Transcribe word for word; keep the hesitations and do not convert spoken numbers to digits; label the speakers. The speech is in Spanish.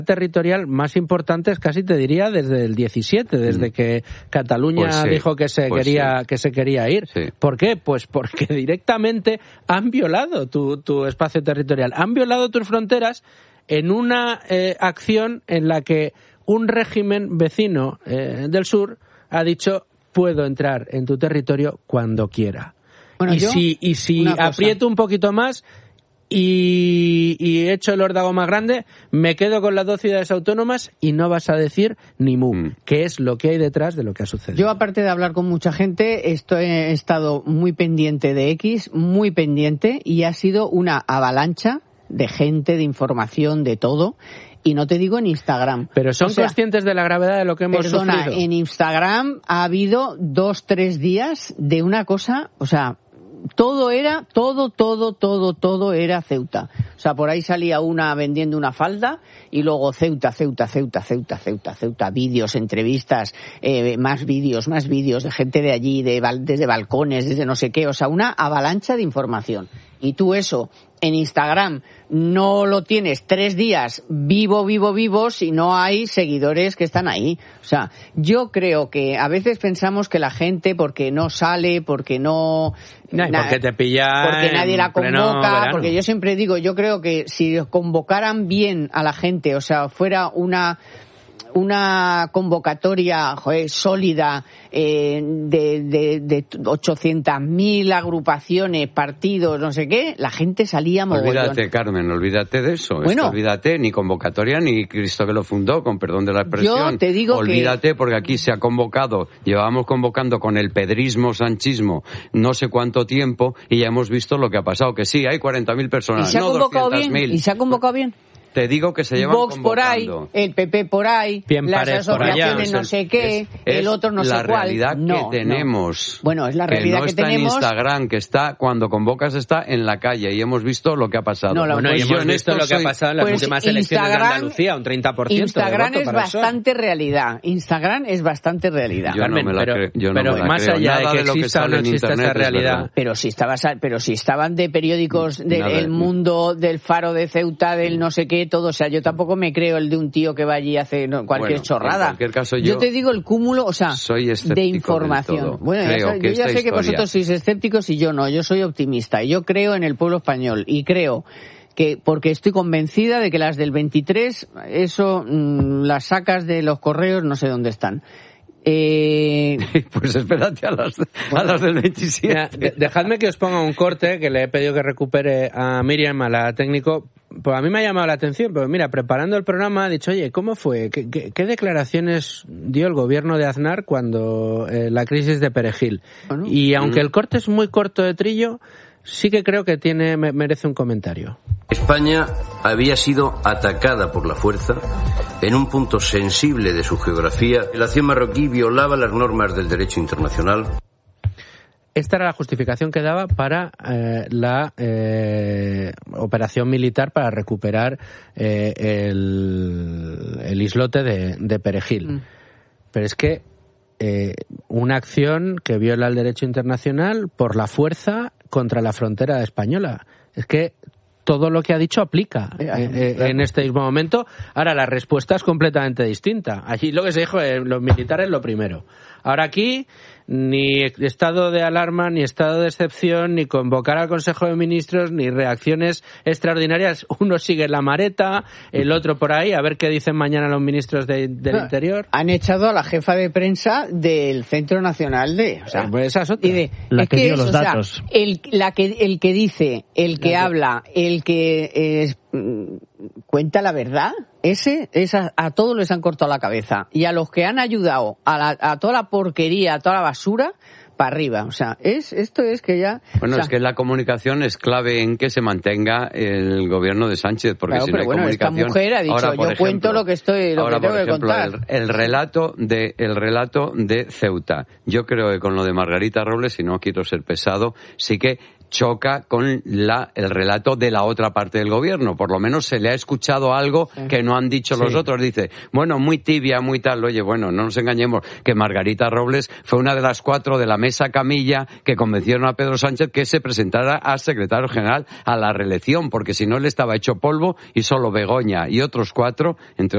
Speaker 1: territorial más importantes, casi te diría, desde el diecisiete, desde mm. que Cataluña pues sí, dijo que se pues quería sí. que se quería ir. Sí. ¿Por qué? Pues porque directamente han violado tu, tu espacio territorial, han violado tus fronteras en una eh, acción en la que un régimen vecino eh, del sur ha dicho: puedo entrar en tu territorio cuando quiera. Bueno, y, yo, si, y si aprieto un poquito más y, y echo el órdago más grande, me quedo con las dos ciudades autónomas y no vas a decir ni mu, mm. que es lo que hay detrás de lo que ha sucedido.
Speaker 2: Yo, aparte de hablar con mucha gente, estoy, he estado muy pendiente de X, muy pendiente, y ha sido una avalancha de gente, de información, de todo. Y no te digo en Instagram.
Speaker 1: Pero son o sea, conscientes de la gravedad de lo que hemos
Speaker 2: perdona,
Speaker 1: sufrido.
Speaker 2: En Instagram ha habido dos, tres días de una cosa, o sea, todo era, todo, todo, todo, todo era Ceuta. O sea, por ahí salía una vendiendo una falda y luego Ceuta, Ceuta, Ceuta, Ceuta, Ceuta, Ceuta, vídeos, entrevistas, eh, más vídeos, más vídeos de gente de allí, de desde balcones, desde no sé qué, o sea, una avalancha de información. Y tú eso en Instagram no lo tienes tres días vivo, vivo, vivo si no hay seguidores que están ahí. O sea, yo creo que a veces pensamos que la gente, porque no sale, porque no...
Speaker 1: no na- porque te pilla
Speaker 2: porque nadie la convoca, porque yo siempre digo, yo creo que si convocaran bien a la gente, o sea, fuera una... una convocatoria joder, sólida eh, de, de, de ochocientas mil agrupaciones, partidos, no sé qué, la gente salía mogollón.
Speaker 3: Olvídate, Carmen, olvídate de eso. Bueno, es que olvídate, ni convocatoria, ni Cristo que lo fundó, con perdón de la expresión.
Speaker 2: Yo te digo
Speaker 3: olvídate,
Speaker 2: que...
Speaker 3: porque aquí se ha convocado, llevábamos convocando con el pedrismo, sanchismo, no sé cuánto tiempo, y ya hemos visto lo que ha pasado, que sí, hay cuarenta mil personas,
Speaker 2: ¿Y se ha
Speaker 3: no
Speaker 2: convocado
Speaker 3: doscientas mil.
Speaker 2: bien? ¿Y se ha convocado bien?
Speaker 3: Te digo que se llevan
Speaker 2: Vox
Speaker 3: convocando.
Speaker 2: por ahí, el P P por ahí,
Speaker 1: Bien
Speaker 2: las asociaciones
Speaker 3: allá.
Speaker 2: no sé qué,
Speaker 3: es,
Speaker 2: el otro no sé cuál.
Speaker 3: Es la realidad
Speaker 2: no,
Speaker 3: que tenemos.
Speaker 2: No. Bueno, es la realidad
Speaker 3: que, no
Speaker 2: que
Speaker 3: está
Speaker 2: tenemos.
Speaker 3: En Instagram, que está, cuando convocas está en la calle y hemos visto lo que ha pasado.
Speaker 1: No, la, bueno, pues y hemos visto lo que soy... ha pasado en las
Speaker 2: pues
Speaker 1: últimas
Speaker 2: Instagram,
Speaker 1: elecciones de Andalucía, un treinta por ciento
Speaker 2: Instagram
Speaker 1: de voto
Speaker 2: es
Speaker 1: para
Speaker 2: bastante realidad. Instagram es bastante realidad.
Speaker 3: Yo
Speaker 1: Carmen,
Speaker 3: no me la
Speaker 1: pero,
Speaker 3: creo. Yo no
Speaker 1: pero
Speaker 3: me la
Speaker 1: más
Speaker 3: creo.
Speaker 1: allá
Speaker 3: Nada
Speaker 1: de que
Speaker 3: de lo que
Speaker 1: exista o no exista esa realidad.
Speaker 2: Pero si estabas, pero si estaban de periódicos del El Mundo, del Faro de Ceuta, del no sé qué, todo, o sea, yo tampoco me creo el de un tío que va allí y hace no, cualquier
Speaker 3: bueno,
Speaker 2: chorrada.
Speaker 3: En cualquier caso, yo,
Speaker 2: yo te digo el cúmulo, o sea,
Speaker 3: soy
Speaker 2: de información. Bueno,
Speaker 3: creo
Speaker 2: yo
Speaker 3: que
Speaker 2: ya sé
Speaker 3: historia...
Speaker 2: que vosotros sois escépticos y yo no, yo soy optimista. Yo creo en el pueblo español y creo que, porque estoy convencida de que las del veintitrés, eso, mmm, las sacas de los correos, no sé dónde están. Eh...
Speaker 3: Pues espérate a las, a las del veintisiete.
Speaker 1: Mira, de, dejadme que os ponga un corte que le he pedido que recupere a Miriam, a la técnico. Pues a mí me ha llamado la atención, pero mira, preparando el programa he dicho, oye, ¿cómo fue? ¿Qué, qué, qué declaraciones dio el gobierno de Aznar cuando eh, la crisis de Perejil? Bueno, y aunque mm. el corte es muy corto de trillo, sí que creo que tiene me, merece un comentario.
Speaker 4: España había sido atacada por la fuerza en un punto sensible de su geografía. La acción marroquí violaba las normas del derecho internacional.
Speaker 1: Esta era la justificación que daba para eh, la eh, operación militar para recuperar eh, el, el islote de, de Perejil. Mm. Pero es que eh, una acción que viola el derecho internacional por la fuerza contra la frontera española. Es que todo lo que ha dicho aplica eh, eh, en este mismo momento. Ahora, la respuesta es completamente distinta. Allí lo que se dijo, eh, los militares lo primero. Ahora aquí, ni estado de alarma, ni estado de excepción, ni convocar al Consejo de Ministros, ni reacciones extraordinarias. Uno sigue la mareta, el otro por ahí, a ver qué dicen mañana los ministros de, del no, Interior.
Speaker 2: Han echado a la jefa de prensa del Centro Nacional de... O sea,
Speaker 1: pues esa es otra.
Speaker 2: Y de,
Speaker 5: la
Speaker 2: es
Speaker 5: que, que dio
Speaker 2: es,
Speaker 5: los
Speaker 2: o sea,
Speaker 5: datos.
Speaker 2: El, la que, el que dice, el que la habla, el que eh, cuenta la verdad, ese, esa, a todos les han cortado la cabeza. Y a los que han ayudado a, la, a toda la porquería, a toda la basura, para arriba. O sea, es esto es que ya...
Speaker 3: Bueno,
Speaker 2: o sea,
Speaker 3: es que la comunicación es clave en que se mantenga el gobierno de Sánchez, porque
Speaker 2: claro,
Speaker 3: si
Speaker 2: pero
Speaker 3: no hay
Speaker 2: bueno,
Speaker 3: comunicación...
Speaker 2: esta mujer ha dicho,
Speaker 3: ahora,
Speaker 2: yo
Speaker 3: ejemplo,
Speaker 2: cuento lo que estoy, lo
Speaker 3: ahora,
Speaker 2: que tengo
Speaker 3: por ejemplo,
Speaker 2: que contar.
Speaker 3: El, el relato de el relato de Ceuta. Yo creo que con lo de Margarita Robles, y no quiero ser pesado, sí que choca con la, el relato de la otra parte del gobierno. Por lo menos se le ha escuchado algo sí. que no han dicho sí. los otros. Dice, bueno, muy tibia, muy tal. Oye, bueno, no nos engañemos, que Margarita Robles fue una de las cuatro de la mesa camilla que convencieron a Pedro Sánchez que se presentara a secretario general a la reelección, porque si no él estaba hecho polvo y solo Begoña y otros cuatro, entre